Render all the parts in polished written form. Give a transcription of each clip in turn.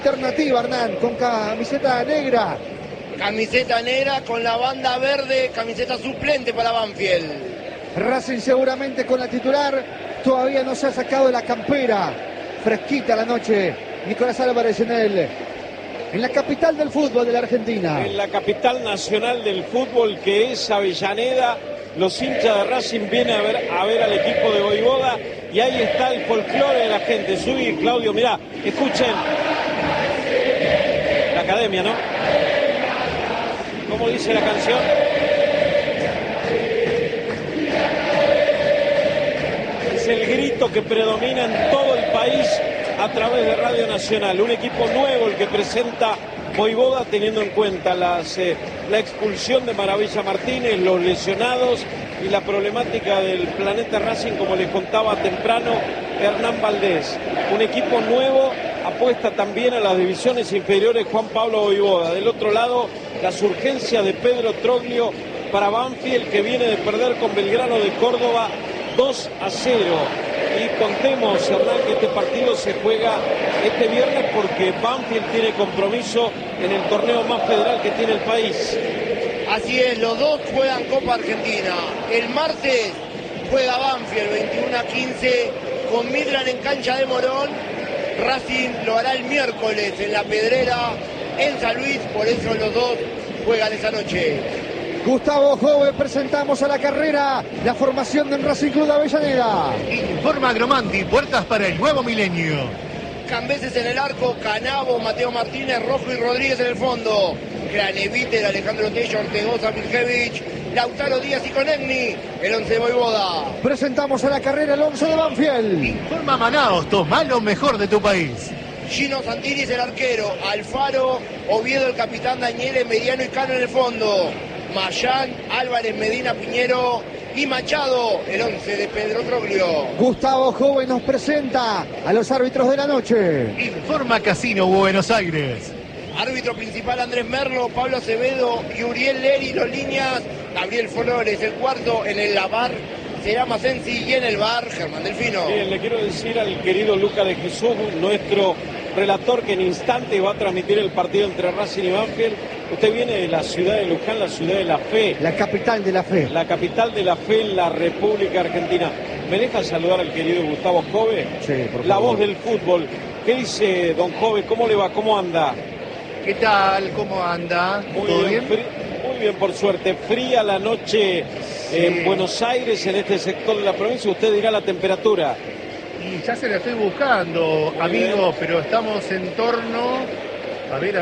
Alternativa, Hernán, con camiseta negra. Camiseta negra con la banda verde, camiseta suplente para Banfield. Racing seguramente con la titular, todavía no se ha sacado la campera. Fresquita la noche, Nicolás Álvarez en la capital del fútbol de la Argentina. En la capital nacional del fútbol, que es Avellaneda. Los hinchas de Racing vienen a ver al equipo de Voivoda y ahí está el folclore de la gente. Subí, Claudio, mirá, escuchen. La academia, ¿no? ¿Cómo dice la canción? Es el grito que predomina en todo el país a través de Radio Nacional. Un equipo nuevo el que presenta Voivoda, teniendo en cuenta la expulsión de Maravilla Martínez, los lesionados y la problemática del planeta Racing, como les contaba temprano Hernán Valdés. Un equipo nuevo, apuesta también a las divisiones inferiores Juan Pablo Voivoda. Del otro lado, las urgencias de Pedro Troglio para Banfield, que viene de perder con Belgrano de Córdoba 2-0. Y contemos, Hernán, que este partido se juega este viernes porque Banfield tiene compromiso en el torneo más federal que tiene el país. Así es, los dos juegan Copa Argentina. El martes juega Banfield 21-15 con Midland en cancha de Morón. Racing lo hará el miércoles en La Pedrera, en San Luis, por eso los dos juegan esa noche. Gustavo Jove, presentamos a la carrera la formación del Racing Club de Avellaneda. Informa Agromanti, puertas para el nuevo milenio. Cambeses en el arco, Canavo, Mateo Martínez, Rojo y Rodríguez en el fondo. Craneviter, Alejandro Tello, Ortegoza, Miljevich, Lautaro Díaz y Conegni, el 11 de Voivoda. Presentamos a la carrera el 11 de Banfield. Informa Manaos, toma lo mejor de tu país. Gino Santinis el arquero, Alfaro, Oviedo el capitán, Dañele, Mediano y Cano en el fondo. Mayán, Álvarez, Medina, Piñero y Machado, el 11 de Pedro Troglio. Gustavo Jove nos presenta a los árbitros de la noche. Informa Casino Buenos Aires. Árbitro principal Andrés Merlo, Pablo Acevedo y Uriel Leri, los líneas, Gabriel Flores, el cuarto en el VAR será Masensi y en el VAR Germán Delfino. Bien, le quiero decir al querido Luca de Jesús, nuestro relator, que en instantes va a transmitir el partido entre Racing y Banfield. Usted viene de la ciudad de Luján, la ciudad de la fe. La capital de la fe. La capital de la fe en la República Argentina. ¿Me deja saludar al querido Gustavo Jove? Sí, por favor. La voz del fútbol. ¿Qué dice don Jove? ¿Cómo le va? ¿Cómo anda? ¿Qué tal? ¿Cómo anda? ¿Todo bien? Muy bien, por suerte. Fría la noche en Buenos Aires, en este sector de la provincia. Usted dirá la temperatura. Y ya se la estoy buscando, amigos, pero estamos en torno... A ver.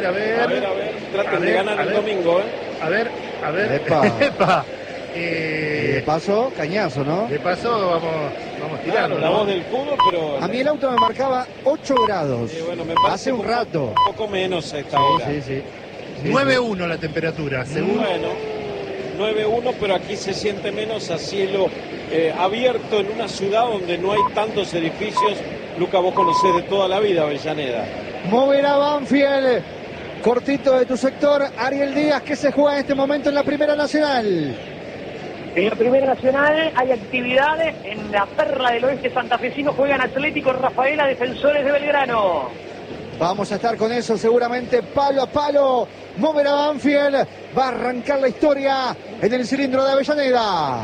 Traten de ganar el domingo, ¿eh? A ver. Epa. De De paso, cañazo, ¿no? De paso, vamos tirando. Claro, la voz del fútbol, pero... A mí el auto me marcaba 8 grados. Bueno, me parece hace un rato. Un poco menos a esta hora. Sí. 9-1 la temperatura, según... Bueno, 9-1, pero aquí se siente menos a cielo abierto en una ciudad donde no hay tantos edificios. Luca, vos conocés de toda la vida Avellaneda. Moverá Banfield. Cortito de tu sector, Ariel Díaz, que se juega en este momento en la Primera Nacional. En la Primera Nacional hay actividades. En la Perla del Oeste santafesino juegan Atlético Rafaela, Defensores de Belgrano. Vamos a estar con eso seguramente palo a palo. Moverá Banfield. Va a arrancar la historia en el cilindro de Avellaneda.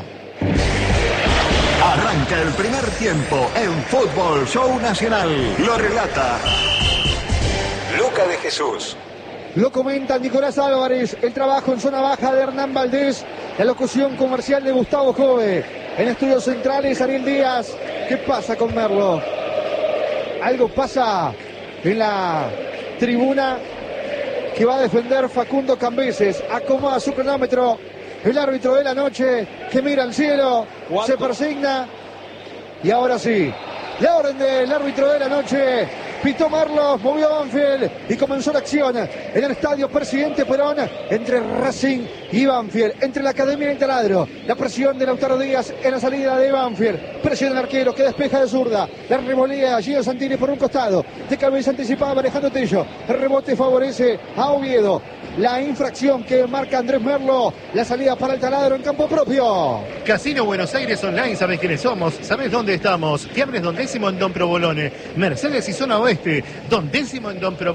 Arranca el primer tiempo en Fútbol Show Nacional. Lo relata Luca de Jesús. Lo comenta Nicolás Álvarez, el trabajo en zona baja de Hernán Valdés, la locución comercial de Gustavo Jove. En estudios centrales, Ariel Díaz. ¿Qué pasa con Merlo? Algo pasa en la tribuna que va a defender Facundo Cambeses. Acomoda su cronómetro. El árbitro de la noche que mira al cielo, se persigna. Y ahora sí, la orden del árbitro de la noche. Pitó Merlo, movió Banfield y comenzó la acción en el estadio Presidente Perón entre Racing y Banfield, entre la Academia y el Taladro. La presión de Lautaro Díaz en la salida de Banfield. Presión del arquero que despeja de zurda. La revolea Gio Santini por un costado. De cabeza anticipada manejando Tello. El rebote favorece a Oviedo. La infracción que marca Andrés Merlo. La salida para el Taladro en campo propio. Casino Buenos Aires Online, ¿sabés quiénes somos? ¿Sabés dónde estamos? Fiambres Don Décimo en Don Provolone. Mercedes y Zona Oeste. Don Décimo en Don Provolone.